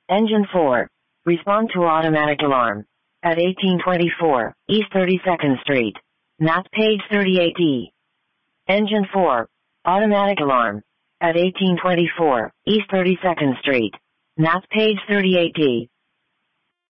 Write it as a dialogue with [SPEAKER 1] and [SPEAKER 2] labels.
[SPEAKER 1] Engine 4. Respond to automatic alarm. At 1824 East 32nd Street. Not page 38D. Engine 4. Automatic alarm. At 1824 East 32nd Street. Not page 38D.